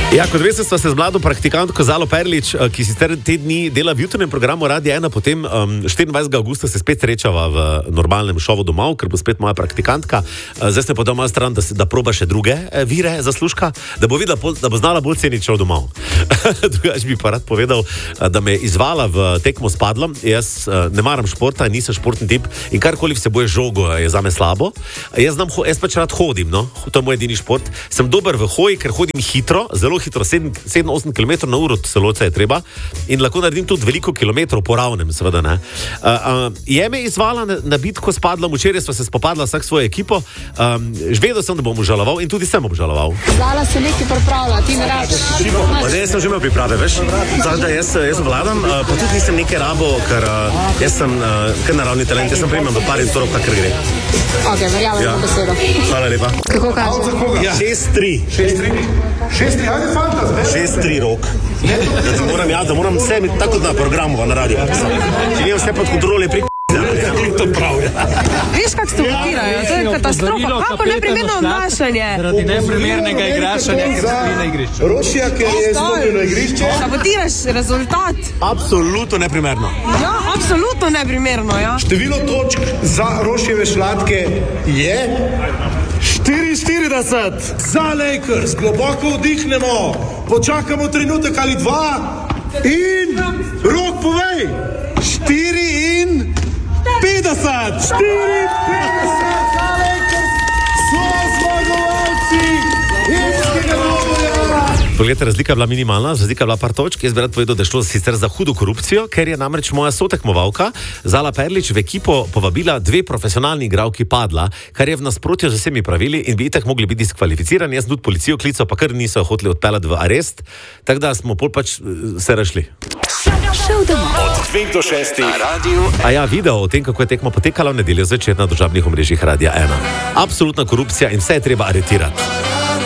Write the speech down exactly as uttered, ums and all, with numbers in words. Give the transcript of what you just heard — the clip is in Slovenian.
Ja, kot veste, sva se z mlado praktikantko Zalo Perlič, ki sicer te dni dela v jutrnem programu Radia ena, potem um, štiriindvajsetega avgusta se spet srečava v normalnem šovu domov, ker bo spet moja praktikantka. Zdaj sem podal malo stran, da, da proba še druge vire zaslužka, da bo videla, da bo znala bolj ceniti šov domov. Drugač bi pa rad povedal, da me je izvala v tekmo s padlom. Jaz ne maram športa, nisem športni tip in karkoli vsebuje žogo je zame slabo. Jaz, znam, jaz pač rad hodim, no? To je moj edini šport. Sem dober v hoji, ker hodim hitro, zelo hitro, sedem do osem kilometrov na uro celoce je treba in lahko naredim tudi veliko kilometrov po ravnem, seveda ne. Uh, uh, je me izvala na, na bitko s padlom, včeraj sva se spopadla vsak svojo ekipo, um, vedel sem, da bom obžaloval in tudi sem obžaloval. Zala se nekaj pripravlja, ti ne rabiš. Jaz sem že imel priprave, veš, tako da jaz, jaz vladam, uh, pa tudi nisem nekaj rabo, ker uh, jaz sem uh, kar naravni talent, jaz sem primem v par in torov, kakor gre. Ok, verjamem ja. v besedo. Hvala lepa. Kako kaže? Ja. šest tri. šest tri? šest tri, ajde fantaz, ne? šest tri rok. Da ti moram, ja, da moram vse imeti tako na programu, na radiju. Če nimam vse pod kontrole, pri to prav, ja. Veš, kak stopirajo, to je katastrofa. Kako neprimerno obnašanje? Zaradi neprimernega igrašanja, ker stoji na igrišču. Rošija, ker je stopil na igrišče. Sabotiraš rezultat. Absolutno neprimerno. Ja, absolutno neprimerno, ja. Število točk za Rošijeve šlatke je štiriinštirideset. Za Lakers, globoko vdihnemo, počakamo trenutek ali dva in Rok povej, štiri in petdeset. štiri in petdeset za Lakers, so zmagovalci irskega dvoboja. Poglejte, razlika je bila minimalna, razlika je bila par točk. Jaz bi rad povedal, da je šlo sicer za hudo korupcijo, ker je namreč moja sotekmovalka Zala Perlič v ekipo povabila dve profesionalni igralki padla, kar je v nasprotju z vsemi pravili in bi itak mogli biti diskvalificirani. Jaz sem tudi policijo klical, pa kar niso hoteli odpeljati v arest, tako da smo pol pač se rašli. Od dveh do šestih na radiju. A ja, video o tem, kako je tekma potekala v nedeljo zvečer na družabnih omrežjih Radia ena. Absolutna korupcija in vse je treba aretirati.